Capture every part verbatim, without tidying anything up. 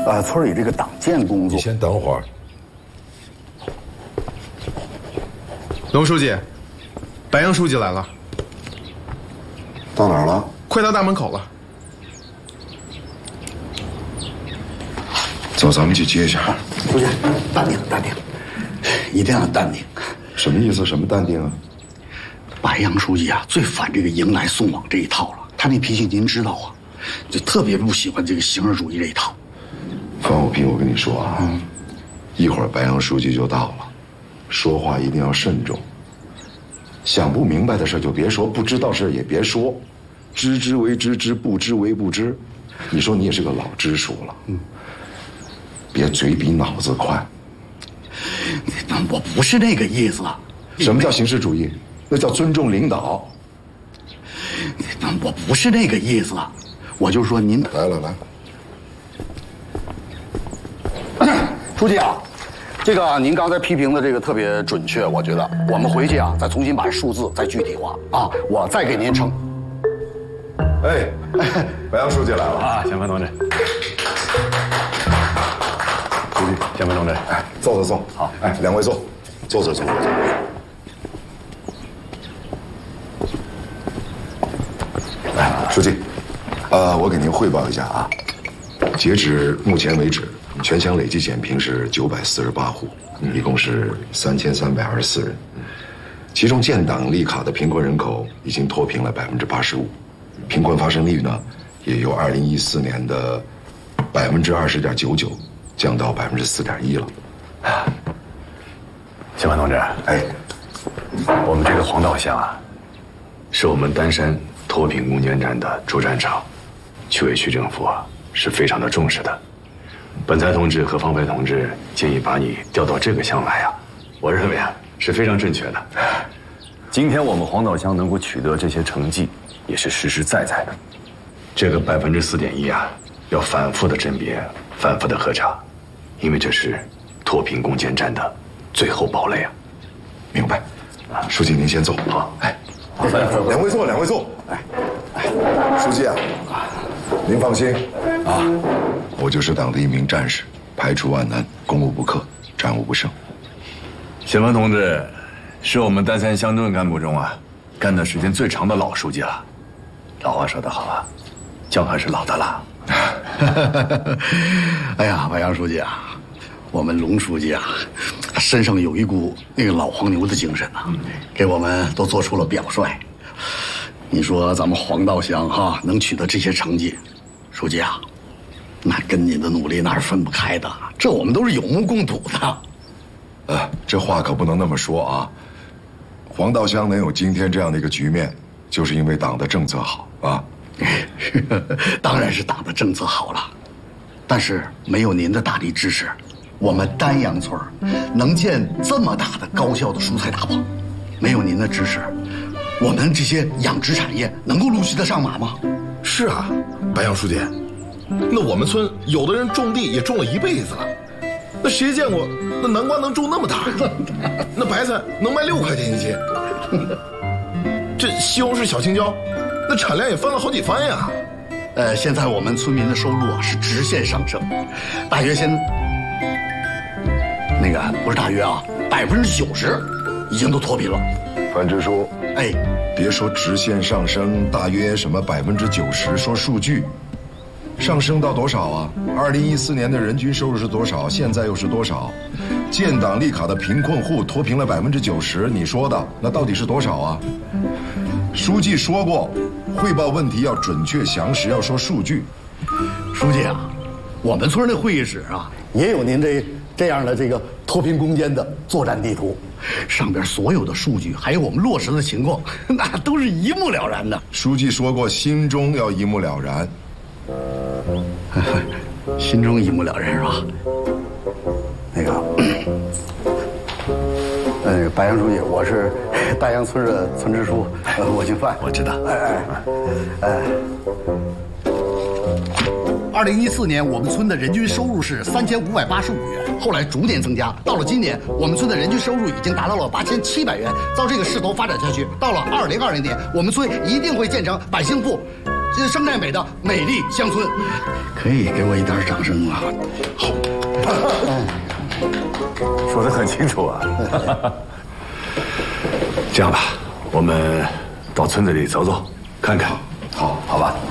呃，村里这个党建工作。 你先等会儿。 龙书记，白杨书记来了。 到哪儿了？ 快到大门口了。 走，咱们去接一下。 书记，淡定，淡定，一定要淡定。 什么意思？什么淡定啊？ 白杨书记啊，最反这个迎来送往这一套了。他那脾气您知道啊，就特别不喜欢这个形式主义这一套。 方虎平，我跟你说啊，嗯、一会儿白杨书记就到了，说话一定要慎重。想不明白的事就别说，不知道事也别说，知之为知之，不知为不知。你说你也是个老支书了，嗯，别嘴比脑子快。 我不是那个意思。 什么叫形式主义？那叫尊重领导。 我不是那个意思，我就说您来了来。书记啊，这个您刚才批评的这个特别准确，我觉得我们回去啊再重新把数字再具体化啊，我再给您称。 哎，白杨书记来了啊，前锋同志。书记，前锋同志， 哎，坐坐坐。 好， 哎，两位坐，坐坐坐坐。书记，呃，我给您汇报一下啊，截止目前为止，全乡累计减评是九百四十八户，一共是三千三百二十四人，其中建党立卡的贫困人口已经脱贫了百分之八十五，贫困发生率呢，也由二零一四年的百分之二十点九九降到百分之四点一了。 前锋同志， 哎， 我们这个黄岛乡啊，是我们丹山脱贫攻坚战的主战场，区委区政府啊是非常的重视的。本裁同志和方培同志建议把你调到这个乡来啊，我认为啊是非常正确的。今天我们黄岛乡能够取得这些成绩，也是实实在在的。这个百分之四点一啊，要反复的甄别，反复的核查，因为这是脱贫攻坚战的最后堡垒啊。 明白。书记您先坐。 好， 哎。两位坐，两位坐。哎，哎，书记啊，您放心啊，我就是党的一名战士，排除万难，攻无不克，战无不胜。 前锋同志是我们丹山乡镇干部中啊干的时间最长的老书记了。老话说得好啊，姜还是老的辣。 哎呀，白杨书记啊，我们龙书记啊，身上有一股那个老黄牛的精神啊，给我们都做出了表率。你说咱们黄道乡哈能取得这些成绩，书记啊，那跟您的努力那是分不开的，这我们都是有目共睹的。 呃，这话可不能那么说啊。黄道乡能有今天这样的一个局面，就是因为党的政策好啊。 当然是党的政策好了，但是没有您的大力支持，我们丹阳村能建这么大的高效的蔬菜大棚，没有您的支持，我们这些养殖产业能够陆续的上马吗？ 是啊，白杨书记，那我们村有的人种地也种了一辈子了，那谁见过那南瓜能种那么大？那白菜能卖六块钱一斤，这西红柿、小青椒，那产量也翻了好几番呀。 呃，现在我们村民的收入啊是直线上升，大约现那个不是大约啊，百分之九十已经都脱贫了。 樊支书， 哎， 别说直线上升，大约什么百分之九十，说数据，上升到多少啊？二零一四年的人均收入是多少？现在又是多少？建党立卡的贫困户脱贫了百分之九十，你说的那到底是多少啊？书记说过，汇报问题要准确详实，要说数据。 书记啊，我们村的会议室啊，也有您这这样的这个脱贫攻坚的作战地图，上边所有的数据，还有我们落实的情况，那都是一目了然的。 书记说过，心中要一目了然。 心中一目了然是吧？那个，呃，白杨书记，我是大杨村的村支书，我姓范。 我知道。 哎哎哎。二零一四年，我们村的人均收入是三千五百八十五元，后来逐年增加，到了今年，我们村的人均收入已经达到了八千七百元。照这个势头发展下去，到了二零二零年，我们村一定会建成百姓户， 生态美的美丽乡村，可以给我一点掌声吗？好， 说得很清楚啊。这样吧，我们到村子里走走，看看。 好，好吧。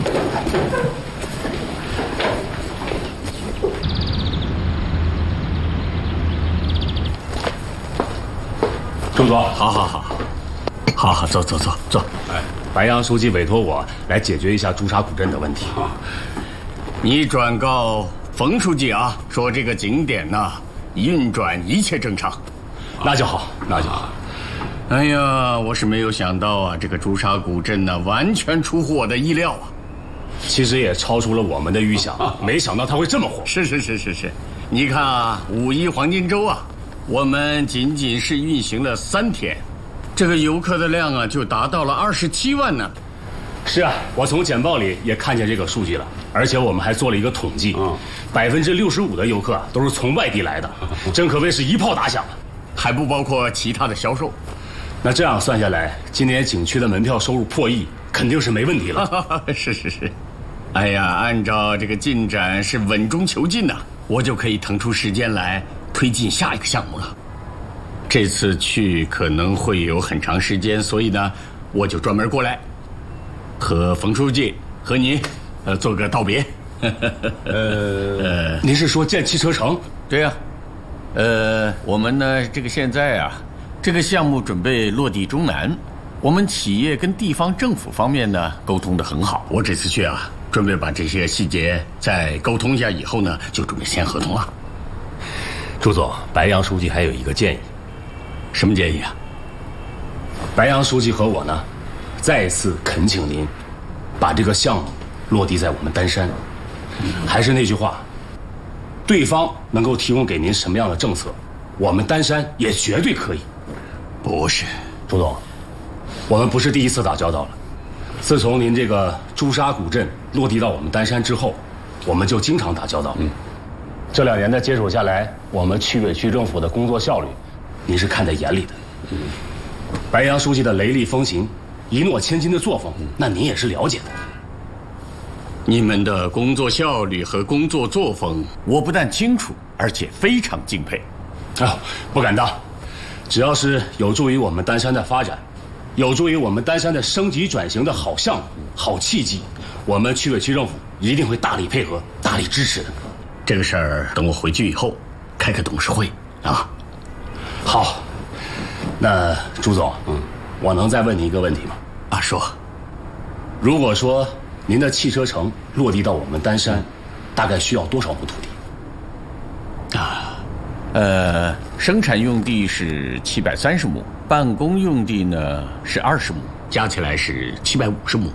朱总， 好好好，好好走走走走。 哎，白杨书记委托我来解决一下朱砂古镇的问题。 你转告冯书记啊，说这个景点呐、啊，运转一切正常。 那就好，那就好。 哎呀，我是没有想到啊，这个朱砂古镇呢、啊，完全出乎我的意料啊。 其实也超出了我们的预想，没想到它会这么火。 是是是是是，你看啊，五一黄金周啊。我们仅仅是运行了三天，这个游客的量啊就达到了二十七万呢。 是啊，我从简报里也看见这个数据了，而且我们还做了一个统计，百分之六十五的游客都是从外地来的，真可谓是一炮打响， 还不包括其他的销售。 那这样算下来，今年景区的门票收入破亿，肯定是没问题了。 是是是，哎呀，按照这个进展是稳中求进呐、啊，我就可以腾出时间来推进下一个项目了。这次去可能会有很长时间，所以呢，我就专门过来和冯书记和您，呃，做个道别。 呃，您是说建汽车城？ 对呀、啊，呃，我们呢，这个现在啊，这个项目准备落地中南，我们企业跟地方政府方面呢沟通得很好。我这次去啊，准备把这些细节再沟通一下，以后呢，就准备签合同了。 朱总，白杨书记还有一个建议。 什么建议啊？ 白杨书记和我呢，再次恳请您，把这个项目落地在我们丹山。还是那句话，对方能够提供给您什么样的政策，我们丹山也绝对可以。 不是， 朱总，我们不是第一次打交道了。自从您这个朱砂古镇落地到我们丹山之后，我们就经常打交道。嗯。这两年的接触下来，我们区委区政府的工作效率，您是看在眼里的。嗯，白杨书记的雷厉风行、一诺千金的作风，那您也是了解的。 你们的工作效率和工作作风，我不但清楚，而且非常敬佩。 啊、哦，不敢当，只要是有助于我们丹山的发展，有助于我们丹山的升级转型的好项目、好契机，我们区委区政府一定会大力配合、大力支持的。 这个事儿等我回去以后，开个董事会啊。 好，那朱总，嗯，我能再问你一个问题吗？ 啊，说。 如果说您的汽车城落地到我们丹山，大概需要多少亩土地？ 啊，呃，生产用地是七百三十亩，办公用地呢是二十亩，加起来是七百五十亩。